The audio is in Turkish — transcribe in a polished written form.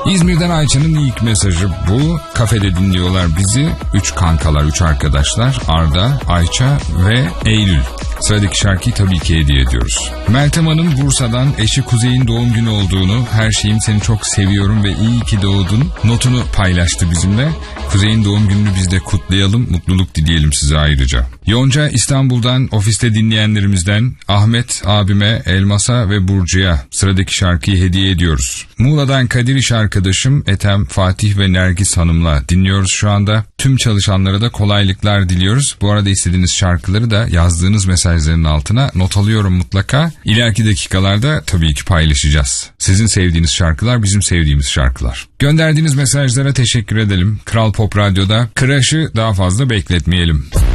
İzmir'den Ayça'nın ilk mesajı bu. Kafede dinliyorlar bizi. 3 kankalar, 3 arkadaşlar. Arda, Ayça ve Eylül. Sıradaki şarkıyı tabii ki hediye ediyoruz. Meltem Hanım Bursa'dan, eşi Kuzey'in doğum günü olduğunu, her şeyim seni çok seviyorum ve iyi ki doğdun notunu paylaştı bizimle. Kuzey'in doğum gününü biz de kutlayalım, mutluluk dileyelim size ayrıca. Yonca İstanbul'dan, ofiste dinleyenlerimizden Ahmet abime, Elmas'a ve Burcu'ya sıradaki şarkıyı hediye ediyoruz. Muğla'dan Kadir iş arkadaşım Ethem, Fatih ve Nergis Hanım'la dinliyoruz şu anda. Tüm çalışanlara da kolaylıklar diliyoruz. Bu arada istediğiniz şarkıları da yazdığınız mesajların altına not alıyorum mutlaka. İleriki dakikalarda tabii ki paylaşacağız. Sizin sevdiğiniz şarkılar bizim sevdiğimiz şarkılar. Gönderdiğiniz mesajlara teşekkür edelim. Kral Pop Radyo'da Crush'ı daha fazla bekletmeyelim.